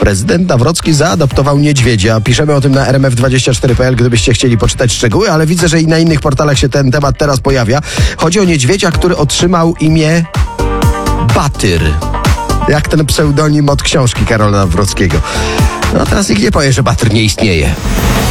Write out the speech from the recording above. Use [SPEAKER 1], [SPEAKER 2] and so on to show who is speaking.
[SPEAKER 1] Prezydent Nawrocki zaadoptował niedźwiedzia. Piszemy o tym na rmf24.pl, gdybyście chcieli poczytać szczegóły, ale widzę, że i na innych portalach się ten temat teraz pojawia. Chodzi o niedźwiedzia, który otrzymał imię Batyr. Jak ten pseudonim od książki Karola Nawrockiego. No teraz nikt nie powie, że Batyr nie istnieje.